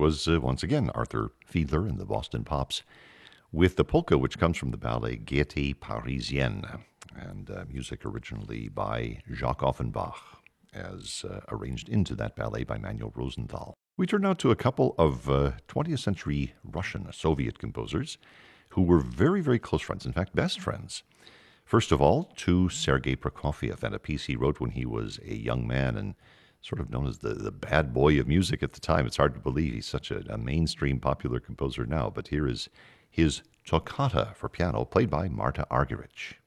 was once again Arthur Fiedler and the Boston Pops with the polka, which comes from the ballet Gaieté Parisienne, and music originally by Jacques Offenbach, as arranged into that ballet by Manuel Rosenthal. We turn now to a couple of 20th century Russian Soviet composers who were very, very close friends, in fact, best friends. First of all, to Sergei Prokofiev and a piece he wrote when he was a young man and sort of known as the bad boy of music at the time. It's hard to believe he's such a mainstream popular composer now, but here is his Toccata for piano, played by Marta Argerich.